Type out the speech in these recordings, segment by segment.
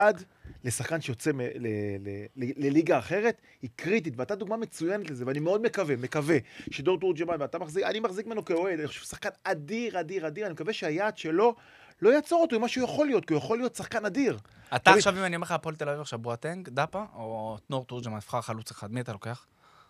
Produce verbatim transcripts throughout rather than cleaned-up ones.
עד לשחקן שיוצא לליגה אחרת, היא קריטית, ואתה דוגמה מצוינת לזה, ואני מאוד מקווה, מקווה, שדור תורג'מן, ואתה מחזיק, אני מחזיק ממנו כאוהד, אני חושב שחקן אדיר, אדיר, אדיר, אני מקווה שהיעד שלו לא יעצור אותו עם מה שהוא יכול להיות, כי הוא יכול להיות שחקן אדיר. אתה עכשיו, אם אני אומר לך, הפועל תל אביב עכשיו, בואטנג, דאפה, או דור תורג'מן, נבחר חלוץ אחד, מי אתה לוקח?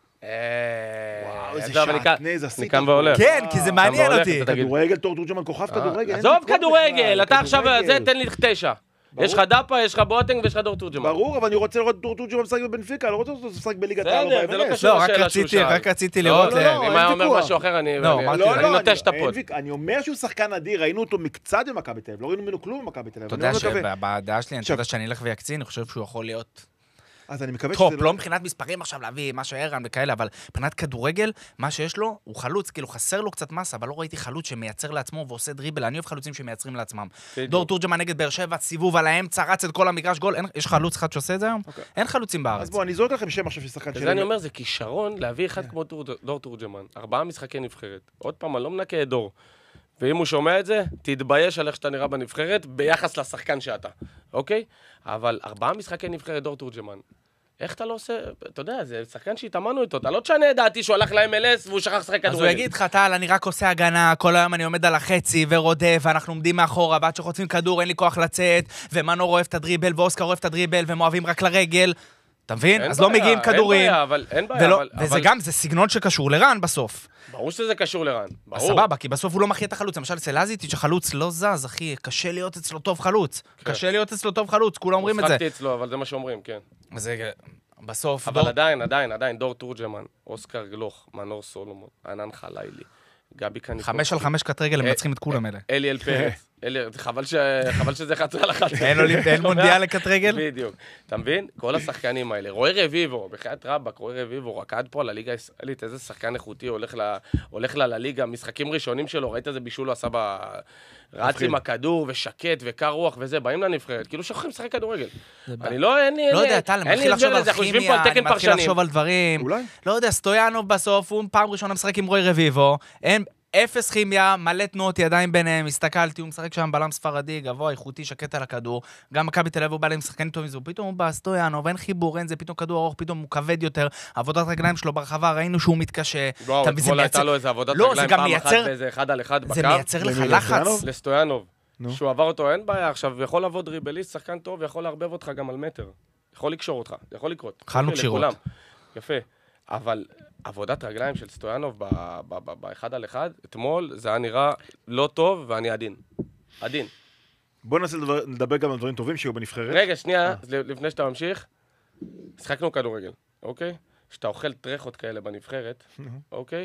וואו, איזה שעטנז עשית. כן, כי זה מעניין אותי. כדורגל, דור תורג'מן, כוכב כדורגל. עזוב כדורגל, אתה עכשיו, זה תן לי תשע. יש לך דאפה, יש לך בואטנג ויש לך דור תורג'מן. ברור, אבל אני רוצה לראות דור תורג'מן משחק בבנפיקה, אני לא רוצה אותו משחק בליגת העל. זה לא קשור לשאלה שהוא שאל. רק רציתי לראות... אם היה אומר משהו אחר, אני נוטש את הפוד. אני אומר שהוא שחקן אדיר, ראינו אותו מקצת במכבי תל אביב, לא ראינו ממנו כלום במכבי תל אביב. אתה יודע שבדעה שלי, אני יודע שאני אלך ויקצין, אני חושב שהוא יכול להיות... אז אני מקווה שזה טוב, לא מבחינת מספרים עכשיו להביא מה שערן וכאלה, אבל מבחינת כדורגל, מה שיש לו, הוא חלוץ, כאילו חסר לו קצת מסה, אבל לא ראיתי חלוץ שמייצר לעצמו ועושה דריבל, אני אוהב חלוצים שמייצרים לעצמם. דור תורג'מן נגד באר שבע, סיבוב על האמצע, רץ את כל המגרש גול, יש חלוץ אחד שעושה את זה היום? אין חלוצים בארץ. אז בוא, אני זורק לכם שם עכשיו ששחקן שלי. אני אומר, זה כישרון להביא אחד כמו דור תורג'מן, ארבעה משחקי נבחרת. עוד פעם, אני לא מנקה את דור. ואם הוא שומע את זה, תתבייש על איך שאתה נראה בנבחרת, ביחס לשחקן שאתה, אוקיי? אבל ארבעה משחקי נבחרת דור תורג'מן. איך אתה לא עושה, אתה יודע, זה שחקן שהתאמנו איתו, אתה לא תשנה את דעתי שהוא הלך ל-אם אל אס והוא שכח לשחק כדורגל. אז הוא יגיד לך, טל, אני רק עושה הגנה, כל היום אני עומד על החצי ורודף, ואנחנו עומדים מאחורה, ועד שחוצים כדור אין לי כוח לצאת, ומנור אוהב את הדריבל, ואוסקר אוהב את הדריבל, והם אוהבים רק לרגל. אתה מבין? אז לא מגיעים כדורים. אין בעיה, אבל... אין בעיה, וזה גם, זה סגנון שקשור לרן בסוף. ברור שזה קשור לרן, ברור. סבבה, כי בסוף הוא לא מכריע את החלוץ. למשל, אצל לזיץ' החלוץ לא זז, אחי. קשה להיות אצלו טוב חלוץ. קשה להיות אצלו טוב חלוץ, כולם אומרים את זה. שחקתי אצלו, אבל זה מה שאומרים, כן. זה בסוף... אבל עדיין, עדיין, עדיין, דור תורג'מן, אוסקר גלוך, מנור סולומון, ענן חלילי, גבי קניקוב. חמש על חמש קט רגל, הם מנצחים את כולם אלה. אליאל פרץ. חבל שזה חצה על אחת. אין מונדיאל לקט רגל? בדיוק. אתה מבין? כל השחקנים האלה. רועי רביבו, בחיית רבק, רועי רביבו, רקד פה על הליגה הישראלית, איזה שחקן איכותי הולך לה לליגה, משחקים ראשונים שלו, ראית איזה בישול הוא עשה ב... רץ עם הכדור ושקט וקר רוח וזה, באים לנבחרת, כאילו שוכחים לשחק כדורגל. אני לא, אין לי... לא יודע, טל, אני מתחיל לחשוב על כימיה, אני מתחיל לחשוב על דברים. לא יודע, סטויאנוב בסוף, הוא פעם ראשונה משחק עם רועי רביבו, אפס כימיה, מלא תנועות ידיים ביניהם, הסתכלתי, הוא משחק שם בלם ספרדי, גבוה, איכותי, שקט על הכדור, גם מכבי תל אביב הוא בא להם שחקנים טובים, פתאום הוא בא, סטויאנוב, אין חיבור, אין זה, פתאום כדור ארוך, פתאום הוא כבד יותר, עבודת רגליים שלו ברחבה, ראינו שהוא מתקשה. וואו, אתמול הייתה לו איזה עבודת רגליים פעם אחת באיזה אחד על אחד בקו. זה מייצר לך לחץ. לסטויאנוב. שהוא עבר אותו, אין בעיה, עכשיו יכול לעבוד דריבליסט, שחקן טוב, יכול להרבב אותך גם על מטר. יכול לקשור אותך, יכול לקרות. חלנו קשירות. יפה. אבל עבודת רגליים של סטויאנוב באחד על אחד, אתמול זה היה נראה לא טוב ואני עדין. עדין. בוא ננסה לדבר גם על דברים טובים שיהיו בנבחרת. רגע, שנייה, לפני שאתה ממשיך, שחקנו כדורגל, אוקיי? שאתה אוכל טרחות כאלה בנבחרת, אוקיי?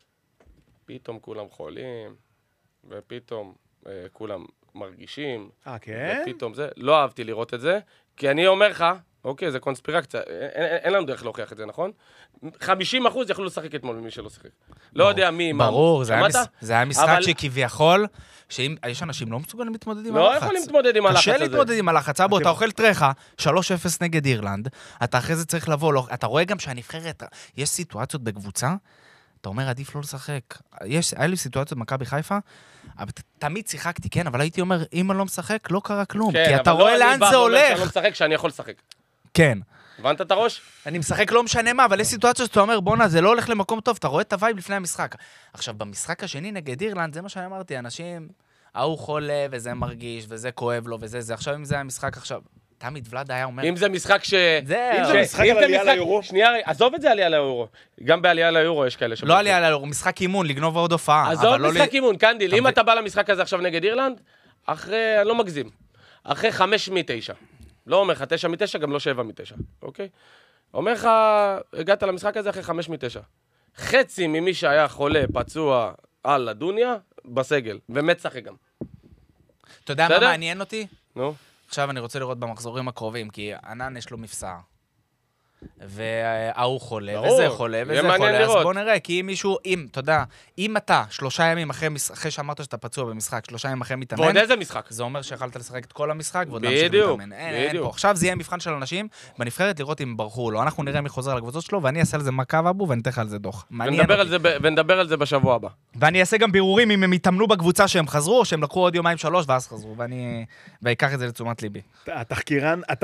פתאום כולם חולים, ופתאום כולם מרגישים. אה, כן? ופתאום זה, לא אהבתי לראות את זה, כי אני אומר לך, אוקיי, זה קונספירציה, אין לנו דרך להוכיח את זה, נכון? חמישים אחוז יכלו לשחק אתמול ממי שלא שחק. לא יודע מי, מה. ברור, זה היה משחק שכביכול, שיש אנשים לא מסוגלים להתמודד עם הלחץ. לא יכולים להתמודד עם הלחץ הזה. קשה להתמודד עם הלחץ, אבו, אתה אוכל טרחה, שלוש אפס נגד אירלנד, אתה אחרי זה צריך לבוא, אתה רואה גם שהנבחרת, יש סיטואציות בקבוצה, אתה אומר, עדיף לא לשחק. היה לי סיטואציות במכבי חיפה, תמיד שיחקתי, כן, אבל הייתי אומר, אם אני לא משחק, לא קרה כלום, כי אתה רואה לאן זה הולך. אני לא משחק שאני יכול לשחק. כן. הבנת את הראש? אני משחק לא משנה מה, אבל יש סיטואציות שאתה אומר, בונה, זה לא הולך למקום טוב, אתה רואה את הווייב לפני המשחק. עכשיו, במשחק השני נגד אירלנד, זה מה שאני אמרתי, אנשים, ההוא חולה, וזה מרגיש, וזה כואב לו, וזה, זה עכשיו, אם זה המשחק עכשיו, תמיד ולד היה אומר... אם זה משחק ש... זה... אם זה משחק על עלייה ליורו... שנייה, עזוב את זה עלייה ליורו. גם בעלייה ליורו יש כאלה... לא עלייה ליורו, משחק אימון, לגנוב עוד הופעה. עזוב משחק אימון, קנדיל. אם אתה בא למשחק הזה עכשיו נגד אירלנד, אחרי, אני לא מגזים, אחרי חמש מתשע. לא אומר לך תשע מתשע, גם לא שבע מתשע, אוקיי? אומר לך, הגעת למשחק הזה אחרי חמש מתשע. חצי ממי שהיה חולה, פצוע על הדוניה, בסגל, ומת שחק גם. אתה יודע מה מעניין אותי? נו. עכשיו אני רוצה לראות במחזורים הקרובים, כי ענן יש לו מפסע. וההוא חולה, וזה חולה, וזה חולה, אז בוא נראה, כי אם מישהו, אם, אתה יודע, אם אתה שלושה ימים אחרי שאמרת שאתה פצוע במשחק, שלושה ימים אחרי מתאמן, ועוד איזה משחק? זה אומר שיכולת לשחק את כל המשחק, ועוד להמשיך להתאמן. אין, אין פה. עכשיו זה יהיה מבחן של אנשים בנבחרת לראות אם ברחו או לא. אנחנו נראה מי חוזר על הקבוצות שלו, ואני אעשה על זה מכה אבו, ואני אתן על זה דוח. ונדבר על זה בשבוע הבא. ואני אעשה גם בירורים אם הם התאמנו בקבוצה שהם חזרו, או שהם לקחו עוד יומיים שלוש, ואז חזרו, ואני, ויקח את זה לתשומת ליבי. התחקירן,